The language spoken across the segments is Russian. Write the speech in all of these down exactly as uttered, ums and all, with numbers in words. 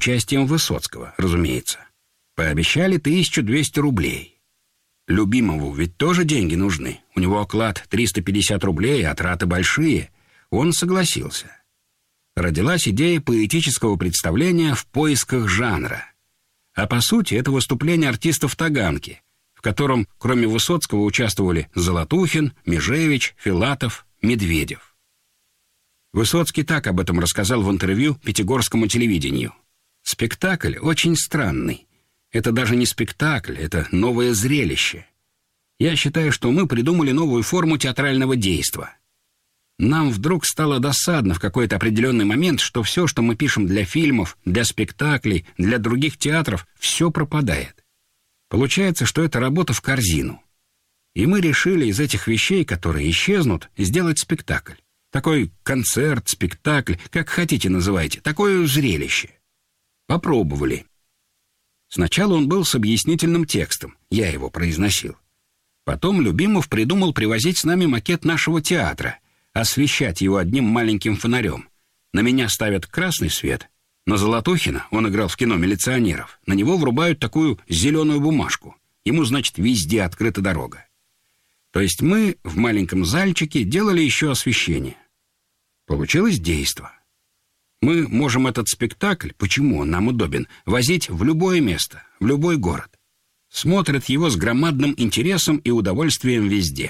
участием Высоцкого, разумеется. Пообещали тысячу двести рублей. Любимову ведь тоже деньги нужны. У него оклад триста пятьдесят рублей, а траты большие. Он согласился. Родилась идея поэтического представления «В поисках жанра». А по сути, это выступление артистов Таганки, в котором, кроме Высоцкого, участвовали Золотухин, Межевич, Филатов, Медведев. Высоцкий так об этом рассказал в интервью Пятигорскому телевидению. «Спектакль очень странный. Это даже не спектакль, это новое зрелище. Я считаю, что мы придумали новую форму театрального действа. Нам вдруг стало досадно в какой-то определенный момент, что все, что мы пишем для фильмов, для спектаклей, для других театров, все пропадает. Получается, что это работа в корзину. И мы решили из этих вещей, которые исчезнут, сделать спектакль. Такой концерт, спектакль, как хотите называйте, такое зрелище. Попробовали. Сначала он был с объяснительным текстом, я его произносил. Потом Любимов придумал привозить с нами макет нашего театра, освещать его одним маленьким фонарем. На меня ставят красный свет, на Золотухина, он играл в кино «Милиционеров», на него врубают такую зеленую бумажку. Ему, значит, везде открыта дорога. То есть мы в маленьком зальчике делали еще освещение. Получилось действо. Мы можем этот спектакль, почему он нам удобен, возить в любое место, в любой город. Смотрят его с громадным интересом и удовольствием везде.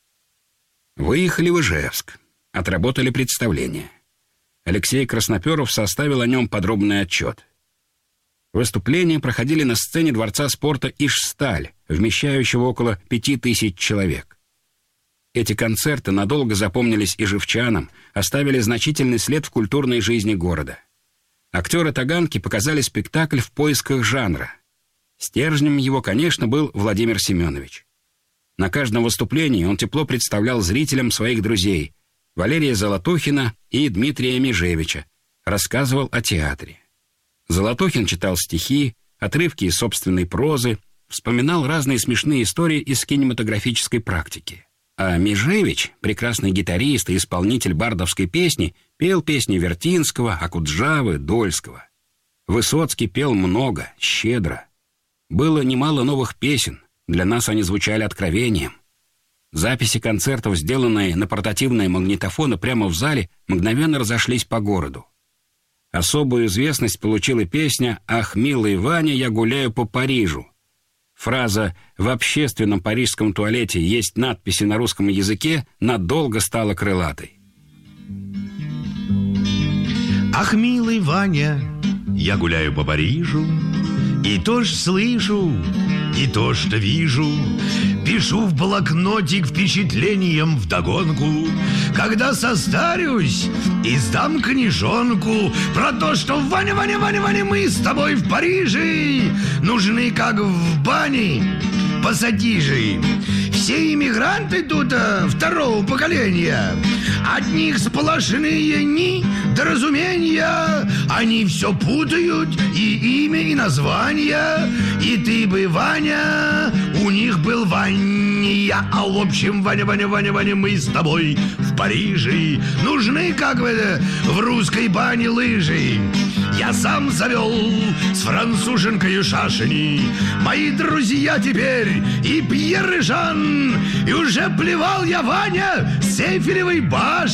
Выехали в Ижевск, отработали представление. Алексей Красноперов составил о нем подробный отчет. Выступления проходили на сцене Дворца спорта «Ижсталь», вмещающего около пяти тысяч человек. Эти концерты надолго запомнились ижевчанам, оставили значительный след в культурной жизни города. Актеры Таганки показали спектакль «В поисках жанра». Стержнем его, конечно, был Владимир Семенович. На каждом выступлении он тепло представлял зрителям своих друзей Валерия Золотухина и Дмитрия Межевича, рассказывал о театре. Золотухин читал стихи, отрывки из собственной прозы, вспоминал разные смешные истории из кинематографической практики. А Межевич, прекрасный гитарист и исполнитель бардовской песни, пел песни Вертинского, Акуджавы, Дольского. Высоцкий пел много, щедро. Было немало новых песен, для нас они звучали откровением. Записи концертов, сделанные на портативные магнитофоны прямо в зале, мгновенно разошлись по городу. Особую известность получила песня «Ах, милый Ваня, я гуляю по Парижу». Фраза «В общественном парижском туалете есть надписи на русском языке» надолго стала крылатой. Ах, милый Ваня, я гуляю по Парижу, и то ж слышу, и то что вижу. Пишу в блокнотик впечатлением вдогонку. Когда состарюсь, издам книжонку про то, что Ваня, Ваня, Ваня, Ваня, мы с тобой в Париже нужны, как в бане пассатижи. Все иммигранты тут а, второго поколения. От них сплошные недоразумения. Они все путают, и имя, и название. И ты бы, Ваня, у них был Ваня. А в общем, Ваня, Ваня, Ваня, Ваня, мы с тобой в Париже нужны, как в, в русской бане, лыжи. Я сам завел с француженкой шашни. Мои друзья теперь и Пьер, и Жан. И уже плевал я, Ваня, с Эйфелевой башни.